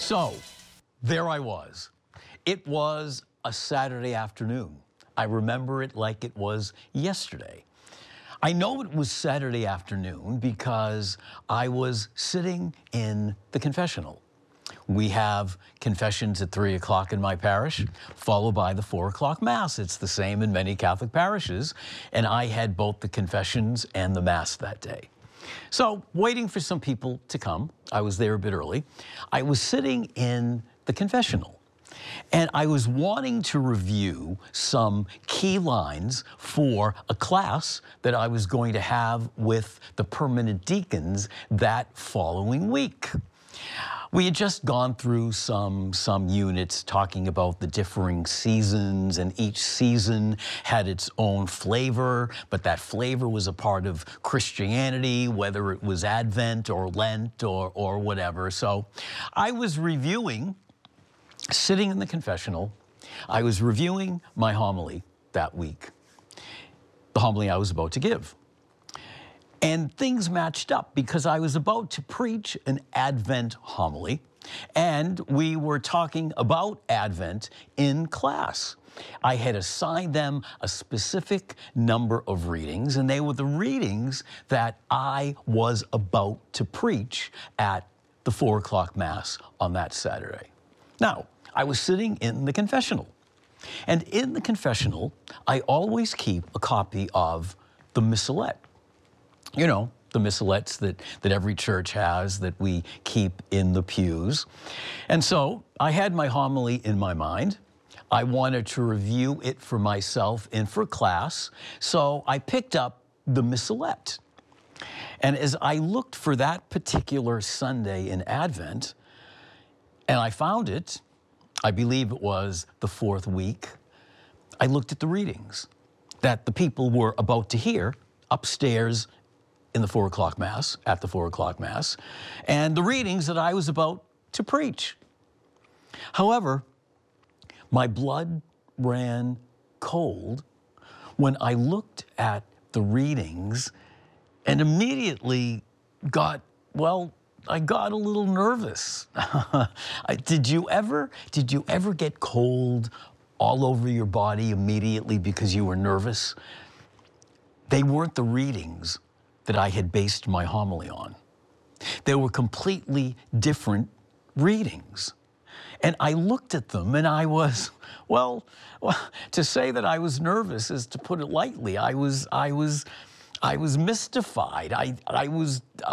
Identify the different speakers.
Speaker 1: So, there I was. It was a Saturday afternoon. I remember it like it was yesterday. I know it was Saturday afternoon because I was sitting in the confessional. We have confessions at 3 o'clock in my parish, followed by the 4 o'clock Mass. It's the same in many Catholic parishes, and I had both the confessions and the Mass that day. So, waiting for some people to come, I was there a bit early. I was sitting in the confessional, and I was wanting to review some key lines for a class that I was going to have with the permanent deacons that following week. We had just gone through some units talking about the differing seasons, and each season had its own flavor, but that flavor was a part of Christianity, whether it was Advent or Lent or whatever. So I was reviewing, sitting in the confessional, I was reviewing my homily that week, the homily I was about to give. And things matched up because I was about to preach an Advent homily, and we were talking about Advent in class. I had assigned them a specific number of readings, and they were the readings that I was about to preach at the 4 o'clock Mass on that Saturday. Now, I was sitting in the confessional, and in the confessional, I always keep a copy of the Missalette. You know, the missalettes that every church has that we keep in the pews. And so I had my homily in my mind. I wanted to review it for myself and for class, so I picked up the missalette. And as I looked for that particular Sunday in Advent, and I found it, I believe it was the fourth week, I looked at the readings that the people were about to hear upstairs in the 4 o'clock Mass, at the 4 o'clock Mass, and the readings that I was about to preach. However, my blood ran cold when I looked at the readings and immediately got, well, I got a little nervous. Did you ever get cold all over your body immediately because you were nervous? They weren't the readings that I had based my homily on. They were completely different readings. And I looked at them and I was, well, to say that I was nervous is to put it lightly. I was mystified. I was